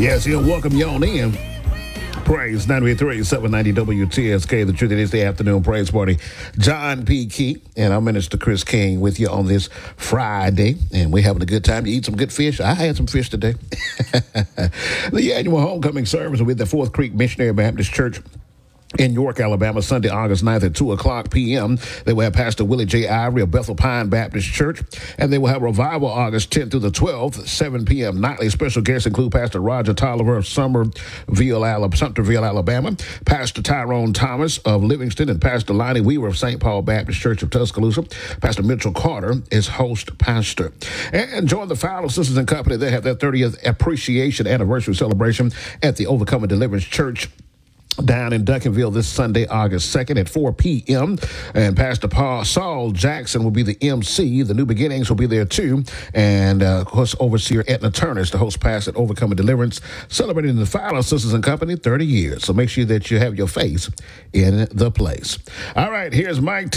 Yes, he'll welcome you on in. Praise 93, 790 WTSK. The truth, it is the afternoon praise party. John P. Key and our minister Chris King with you on this Friday. And we're having a good time to eat some good fish. I had some fish today. The annual homecoming service will be at the Fourth Creek Missionary Baptist Church in York, Alabama, Sunday, August 9th at 2 o'clock p.m. They will have Pastor Willie J. Ivory of Bethel Pine Baptist Church, and they will have revival August 10th through the 12th, 7 p.m. Nightly special guests include Pastor Roger Tolliver of Sumterville, Alabama, Pastor Tyrone Thomas of Livingston, and Pastor Lonnie Weaver of St. Paul Baptist Church of Tuscaloosa. Pastor Mitchell Carter is host pastor. And join the Fowler Sisters and Company. They have their 30th appreciation anniversary celebration at the Overcomer Deliverance Church down in Duncanville this Sunday, August 2nd at 4 p.m. And Pastor Saul Jackson will be the MC. The New Beginnings will be there too. And, of course, Overseer Edna Turner is the host pastor at Overcoming Deliverance, celebrating the Fowler Sisters and Company 30 years. So make sure that you have your face in the place. All right, here's Mike